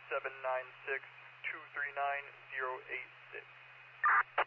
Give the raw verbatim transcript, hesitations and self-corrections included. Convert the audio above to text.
seven nine six, two three nine, zero eight